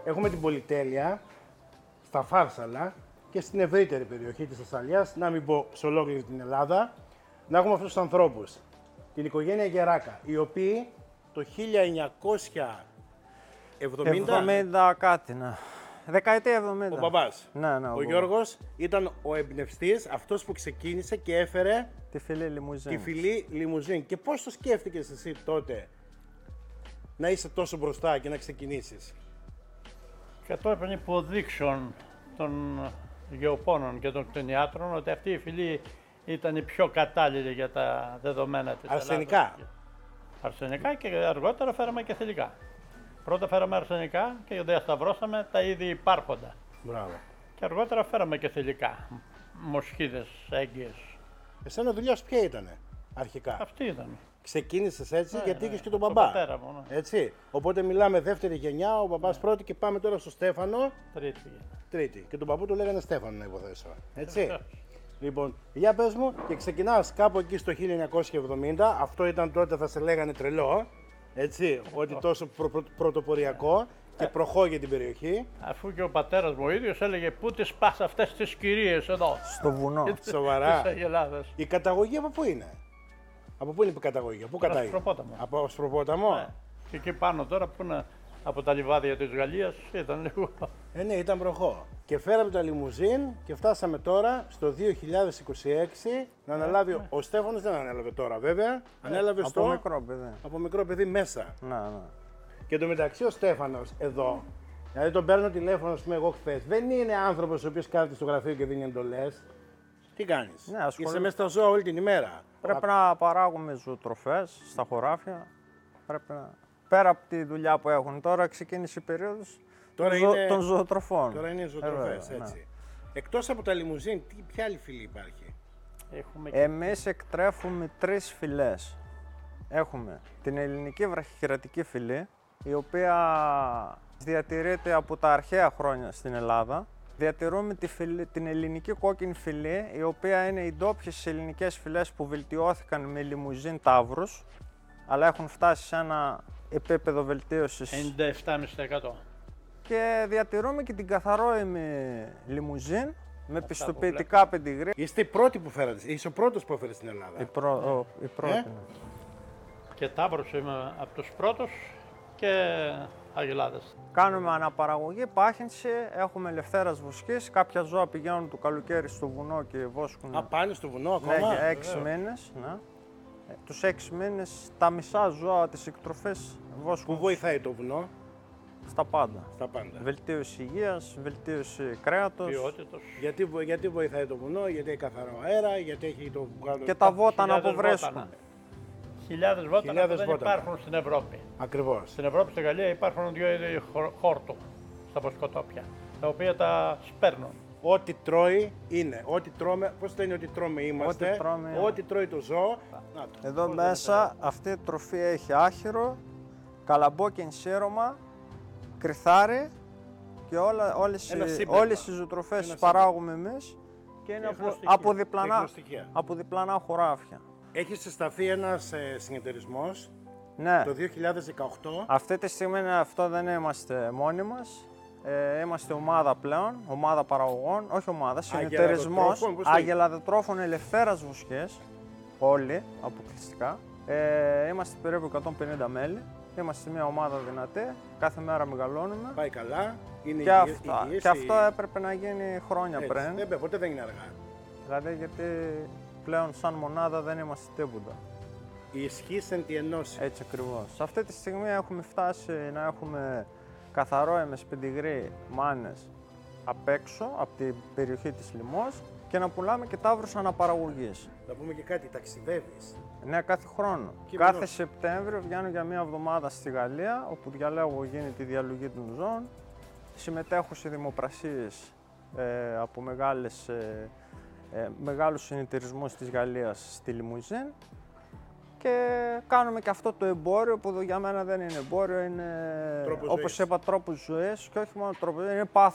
έχουμε την πολυτέλεια στα Φάρσαλα και στην ευρύτερη περιοχή της Θεσσαλίας, να μην πω σε ολόκληρη την Ελλάδα, να έχουμε αυτούς τους ανθρώπους. Την οικογένεια Γεράκα, οι οποίοι το 1970 κάτι, ναι. Δεκαετία 70. ο μπαμπάς, Ναι, ο Γιώργος, ήταν ο εμπνευστής, αυτός που ξεκίνησε και έφερε τη φυλή λιμουζίν. τη φυλή λιμουζίν. Και πώς το σκέφτηκες εσύ τότε να είσαι τόσο μπροστά και να ξεκινήσεις? Κατόπιν υποδείξεων των γεωπόνων και των κτηνιάτρων ότι αυτή η φυλή ήταν η πιο κατάλληλη για τα δεδομένα της Αρσενικά. Ελλάδας. Αρσενικά και αργότερα φέραμε και θηλυκά. Πρώτα φέραμε αρσενικά και διασταυρώσαμε τα ήδη υπάρχοντα. Μπράβο. Και αργότερα φέραμε και θηλυκά. Μοσχίδες, έγκυες. Εσένα δουλειά σου ποια ήτανε αρχικά? Αυτή ήταν. Ξεκίνησες έτσι γιατί είχες και τον Τον μπαμπά. πατέρα μου, ναι. Έτσι. Οπότε μιλάμε δεύτερη γενιά, ο μπαμπάς πρώτη και πάμε τώρα στο Στέφανο, Τρίτη. τρίτη. Και τον παππού του λέγανε Στέφανο να υποθέσω. Έτσι. Λοιπόν, για πες μου, και ξεκινάς κάπου εκεί στο 1970, αυτό ήταν τότε θα σε λέγανε τρελό, έτσι, ότι τόσο πρωτοποριακό και προχώρησε την περιοχή. Αφού και ο πατέρας μου ο ίδιος έλεγε πού τις πας αυτές τις κυρίες εδώ. Στο βουνό. Σοβαρά. Της Αγελάδας. Η καταγωγή από πού είναι? Από πού είναι η καταγωγή, πού κατάγει? Ασπροπόταμο. Από Ασπροπόταμο. Ναι. Και εκεί πάνω τώρα που είναι από τα λιβάδια της Γαλλίας ήταν λίγο. Ναι, ήταν προχώ. Και φέραμε τα λιμουζίν και φτάσαμε τώρα στο 2026 να αναλάβει. Ο Στέφανος δεν ανέλαβε τώρα βέβαια, ανέλαβε Από στο. μικρό παιδί. Από μικρό παιδί μέσα. Ναι, ναι. Και εντωμεταξύ ο Στέφανος εδώ, δηλαδή τον παίρνω τηλέφωνο, ας πούμε, εγώ χθες, δεν είναι άνθρωπος ο οποίος κάθεται στο γραφείο και δίνει εντολές. Τι κάνεις? Ναι, ασχολούμαι. Είσαι μέσα στα ζώα όλη την ημέρα. Πρέπει να παράγουμε ζωοτροφές στα χωράφια. Πρέπει να... Πέρα από τη δουλειά που έχουν τώρα, ξεκίνησε η περίοδος Τώρα είναι- των ζωοτροφών. Τώρα είναι ζωοτροφές, βέβαια, έτσι. Εκτός από τα λιμουζίν, ποια άλλη φυλή υπάρχει? Έχουμε και Εμείς εκτρέφουμε 3 φυλές. Έχουμε την ελληνική βραχυκερατική φυλή, η οποία διατηρείται από τα αρχαία χρόνια στην Ελλάδα. Διατηρούμε την ελληνική κόκκινη φυλή, η οποία είναι οι ντόπιες ελληνικές φυλές που βελτιώθηκαν με λιμουζίν ταύρους, αλλά έχουν φτάσει σε ένα επίπεδο βελτίωσης. 97,5%. Και διατηρούμε και την καθαρόιμη λιμουζίν με πιστοποιητικά πεντιγρή. Είστε οι πρώτοι που φέρατε, είσαι ο πρώτος που έφερε στην Ελλάδα. Η πρώτη. Και Ταύρος είμαι από τους πρώτους και Αγελάδες. Κάνουμε αναπαραγωγή, πάχυνση, έχουμε ελευθέρας βοσκής. Κάποια ζώα πηγαίνουν το καλοκαίρι στο βουνό και βόσκουν. Α, πάνε στο βουνό ακόμα. Ναι, για 6 μήνες. Ναι. Τους 6 μήνες τα μισά ζώα της εκτροφής βόσκουν Πού βοηθάει το βουνό? στα πάντα. Στα πάντα. Βελτίωση υγείας, βελτίωση κρέατος Ποιότητος. Γιατί βοηθάει το βουνό, γιατί έχει καθαρό αέρα, γιατί έχει το βγάλο. και τα βότανα που Χιλιάδες βρίσκουν. βότανα. Χιλιάδες βότανα που Χιλιάδες δεν βότανα. υπάρχουν στην Ευρώπη. Ακριβώς. Στην Ευρώπη, στη Γαλλία υπάρχουν 2 είδη χόρτου στα βοσκοτόπια, τα οποία τα σπέρνουν. Ό,τι τρώει είναι. Ό,τι τρώμε, πώς λένε ότι τρώμε είμαστε. Ό,τι τρώμε είναι. Ό,τι τρώει το ζώο. Να το. Εδώ μέσα αυτή η τροφή έχει άχυρο, καλαμπόκιν σύρωμα, κρυθάρι και Ένα σύμπλεγμα. όλες οι ζωοτροφές Ένα τις παράγουμε εμείς και είναι Τεχνοστοιχεία. από διπλανά χωράφια. Έχει συσταθεί ένας συνεταιρισμός Ναι, το 2018. αυτή τη στιγμή αυτό δεν είμαστε μόνοι μας. Είμαστε ομάδα πλέον, ομάδα παραγωγών, όχι ομάδα, συνεταιρισμός Αγελαδοτρόφων, πώς λέγεται? αγελαδοτρόφων ελευθέρας βοσκές, όλοι αποκλειστικά. Είμαστε περίπου 150 μέλη, είμαστε μια ομάδα δυνατή, κάθε μέρα μεγαλώνουμε. Πάει καλά. Είναι Και, υγιής, και αυτό έπρεπε να γίνει χρόνια έτσι. πριν. Ποτέ δεν είναι αργά. Δηλαδή γιατί πλέον σαν μονάδα δεν είμαστε τίποτα. Η ισχύ εν τη ενώση. Έτσι ακριβώς. Σε αυτή τη στιγμή έχουμε φτάσει να έχουμε καθαρόαιμες πεντιγρή μάνες απ' έξω, από την περιοχή της Λιμός και να πουλάμε και ταύρους αναπαραγωγής. Να πούμε και κάτι, ταξιδεύεις. Ναι, κάθε χρόνο. Κείμενο. Κάθε Σεπτέμβριο βγαίνω για μία εβδομάδα στη Γαλλία, όπου διαλέγω γίνεται τη διαλογή των ζώων. Συμμετέχω σε δημοπρασίες από μεγάλους συνεταιρισμούς της Γαλλίας στη Λιμουζίν και κάνουμε και αυτό το εμπόριο που για μένα δεν είναι εμπόριο, είναι Τρόπος όπως ζωής. είπα τρόπος ζωής και όχι μόνο τρόπος, είναι πάθος.